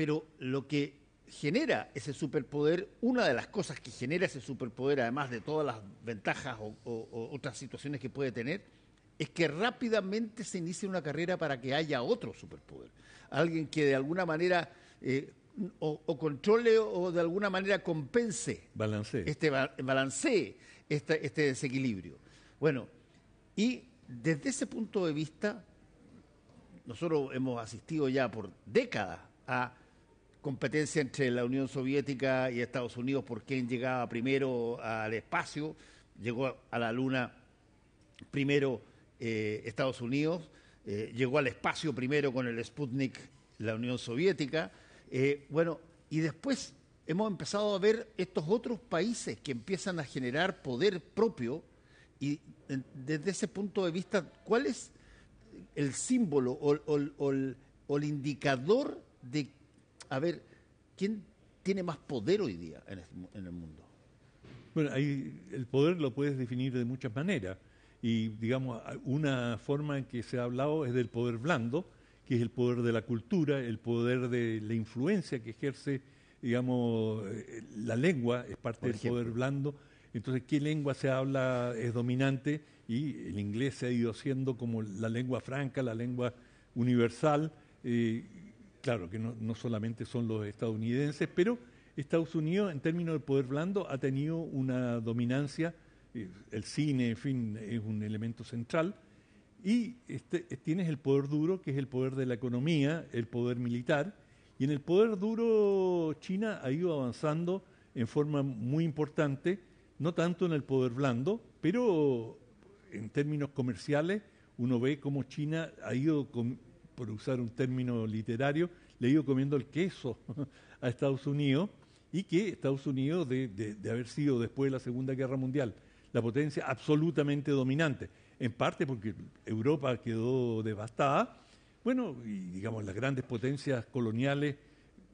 pero lo que genera ese superpoder, una de las cosas que genera ese superpoder, además de todas las ventajas o otras situaciones que puede tener, es que rápidamente se inicia una carrera para que haya otro superpoder. Alguien que de alguna manera o controle o de alguna manera compense, Balancee. balancee este desequilibrio. Bueno, y desde ese punto de vista, nosotros hemos asistido ya por décadas a competencia entre la Unión Soviética y Estados Unidos por quién llegaba primero al espacio. Llegó a la Luna primero Estados Unidos, llegó al espacio primero con el Sputnik la Unión Soviética. Bueno, y después hemos empezado a ver estos otros países que empiezan a generar poder propio y desde ese punto de vista, ¿cuál es el símbolo o el indicador de, a ver, quién tiene más poder hoy día en el mundo? Bueno, ahí el poder lo puedes definir de muchas maneras. Y, digamos, una forma en que se ha hablado es del poder blando, que es el poder de la cultura, el poder de la influencia que ejerce, digamos, la lengua es parte del poder blando. Entonces, ¿qué lengua se habla es dominante? Y el inglés se ha ido haciendo como la lengua franca, la lengua universal. Claro que no solamente son los estadounidenses, pero Estados Unidos, en términos de poder blando, ha tenido una dominancia. El cine, en fin, es un elemento central. Y tienes el poder duro, que es el poder de la economía, el poder militar. Y en el poder duro, China ha ido avanzando en forma muy importante, no tanto en el poder blando, pero en términos comerciales, uno ve cómo China ha ido, por usar un término literario, le ha ido comiendo el queso a Estados Unidos, y que Estados Unidos, de haber sido después de la Segunda Guerra Mundial la potencia absolutamente dominante, en parte porque Europa quedó devastada, bueno, y digamos las grandes potencias coloniales